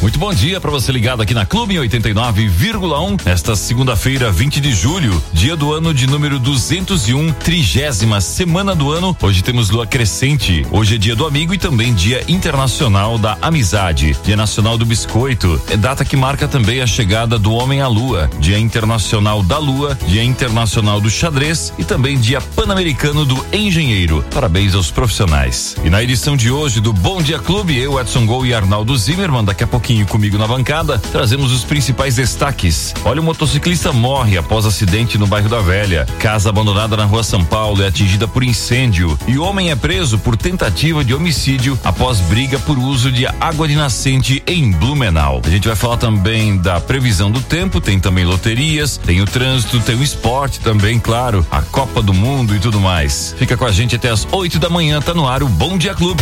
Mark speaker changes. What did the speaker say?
Speaker 1: Muito bom dia para você ligado aqui na Clube 89,1. Nesta segunda-feira, 20 de julho, dia do ano de número 201, 30ª semana do ano. Hoje temos lua crescente. Hoje é dia do amigo e também dia internacional da amizade. Dia nacional do biscoito. É data que marca também a chegada do homem à lua. Dia internacional da lua, dia internacional do xadrez e também dia pan-americano do engenheiro. Parabéns aos profissionais. E na edição de hoje do Bom Dia Clube, eu, Edson Gol e Arnaldo Zimmermann, daqui a pouquinho comigo na bancada, trazemos os principais destaques. Olha, o motociclista morre após acidente no bairro da Velha. Casa abandonada na rua São Paulo é atingida por incêndio e homem é preso por tentativa de homicídio após briga por uso de água de nascente em Blumenau. A gente vai falar também da previsão do tempo, tem também loterias, tem o trânsito, tem o esporte também, claro, a Copa do Mundo e tudo mais. Fica com a gente até as 8 da manhã, tá no ar o Bom Dia Clube.